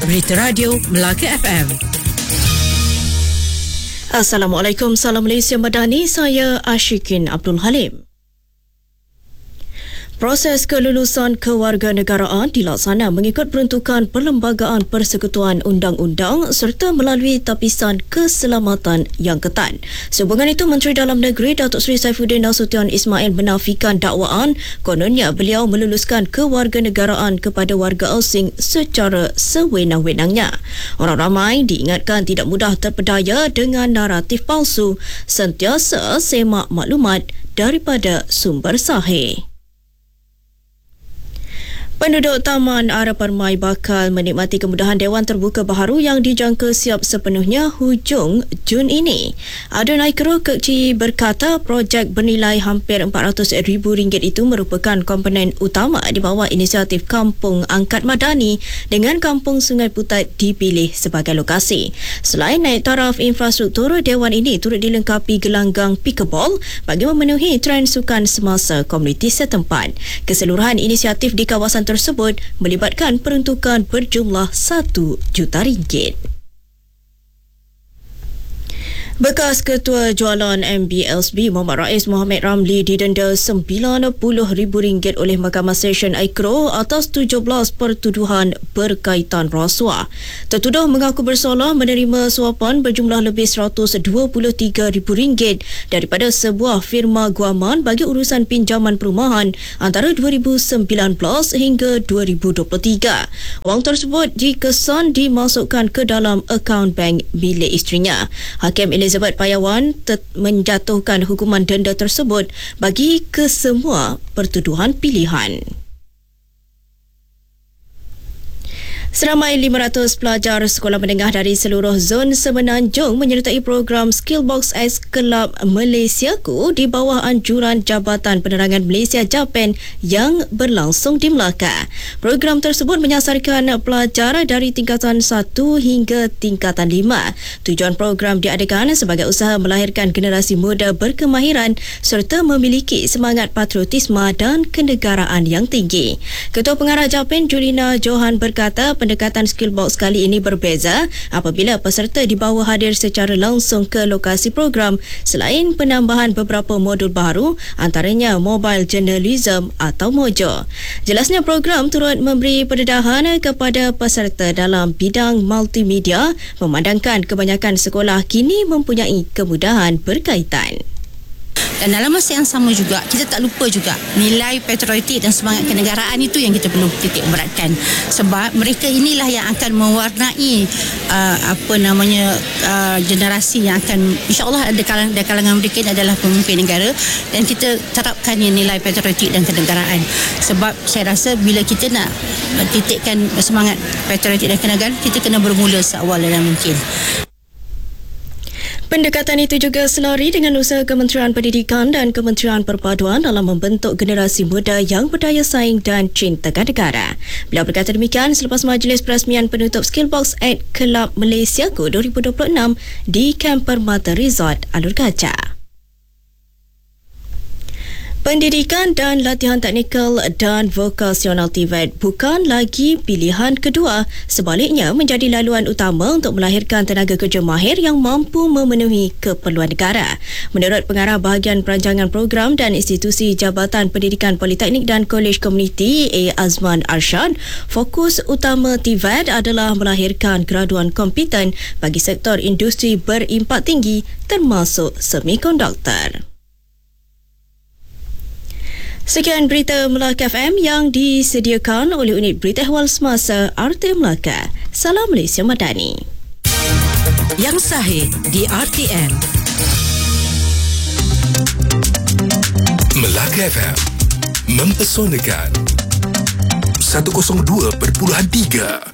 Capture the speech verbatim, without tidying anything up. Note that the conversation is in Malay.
Berita Radio Melaka F M. Assalamualaikum, salam Malaysia Madani, saya Ashikin Abdul Halim. Proses kelulusan kewarganegaraan dilaksana mengikut peruntukan Perlembagaan Persekutuan Undang-Undang serta melalui tapisan keselamatan yang ketat. Sehubungan itu, Menteri Dalam Negeri Datuk Seri Saifuddin Nasution Ismail menafikan dakwaan kononnya beliau meluluskan kewarganegaraan kepada warga asing secara sewenang-wenangnya. Orang ramai diingatkan tidak mudah terpedaya dengan naratif palsu, sentiasa semak maklumat daripada sumber sahih. Penduduk Taman Ara Permai bakal menikmati kemudahan Dewan Terbuka baharu yang dijangka siap sepenuhnya hujung Jun ini. Adun Aikro Kekci berkata projek bernilai hampir empat ratus ribu ringgit itu merupakan komponen utama di bawah inisiatif Kampung Angkat Madani dengan Kampung Sungai Putat dipilih sebagai lokasi. Selain naik taraf infrastruktur, Dewan ini turut dilengkapi gelanggang pickleball bagi memenuhi trend sukan semasa komuniti setempat. Keseluruhan inisiatif di kawasan tersebut melibatkan peruntukan berjumlah satu juta ringgit. Bekas Ketua Jualan M B L S B Muhammad Rais Mohamed Ramli didenda sembilan puluh ribu ringgit oleh Mahkamah Session Aikro atas tujuh belas pertuduhan berkaitan rasuah. Tertuduh mengaku bersalah menerima suapan berjumlah lebih seratus dua puluh tiga ribu ringgit daripada sebuah firma guaman bagi urusan pinjaman perumahan antara dua ribu sembilan belas hingga dua ribu dua puluh tiga. Wang tersebut dikesan dimasukkan ke dalam akaun bank milik isterinya. Hakim Elizabeth Payawan tet- menjatuhkan hukuman denda tersebut bagi kesemua pertuduhan pilihan. Seramai lima ratus pelajar sekolah menengah dari seluruh zon Semenanjung menyertai program Skillbox X Kelab Malaysiaku di bawah anjuran Jabatan Penerangan Malaysia JAPEN yang berlangsung di Melaka. Program tersebut menyasarkan pelajar dari tingkatan satu hingga tingkatan lima. Tujuan program diadakan sebagai usaha melahirkan generasi muda berkemahiran serta memiliki semangat patriotisme dan kenegaraan yang tinggi. Ketua Pengarah JAPEN Julina Johan berkata pendekatan Skillbox kali ini berbeza apabila peserta dibawa hadir secara langsung ke lokasi program selain penambahan beberapa modul baru antaranya Mobile Journalism atau Mojo. Jelasnya program turut memberi pendedahan kepada peserta dalam bidang multimedia memandangkan kebanyakan sekolah kini mempunyai kemudahan berkaitan. Dan dalam masa yang sama juga, kita tak lupa juga nilai patriotik dan semangat kenegaraan itu yang kita perlu titik beratkan. Sebab mereka inilah yang akan mewarnai uh, apa namanya uh, generasi yang akan, insya-Allah ada kalangan, ada kalangan mereka ini adalah pemimpin negara dan kita terapkan nilai patriotik dan kenegaraan. Sebab saya rasa bila kita nak titikkan semangat patriotik dan kenegaraan, kita kena bermula seawal yang mungkin. Pendekatan itu juga selari dengan usaha Kementerian Pendidikan dan Kementerian Perpaduan dalam membentuk generasi muda yang berdaya saing dan cinta negara. Beliau berkata demikian selepas majlis perasmian penutup Skillbox X Kelab Malaysiaku dua ribu dua puluh enam di Kamp Permata Resort Alur Gajah. Pendidikan dan latihan teknikal dan vokasional T V E T bukan lagi pilihan kedua, sebaliknya menjadi laluan utama untuk melahirkan tenaga kerja mahir yang mampu memenuhi keperluan negara. Menurut Pengarah Bahagian Perancangan Program dan Institusi Jabatan Pendidikan Politeknik dan Kolej Komuniti A. Azman Arshad, fokus utama T V E T adalah melahirkan graduan kompeten bagi sektor industri berimpak tinggi termasuk semikonduktor. Sekian berita Melaka F M yang disediakan oleh unit berita ehwal semasa R T Melaka. Salam Malaysia Madani. Yang sahih di R T M. Melaka F M mempesonakan seratus dua perpuluhan tiga.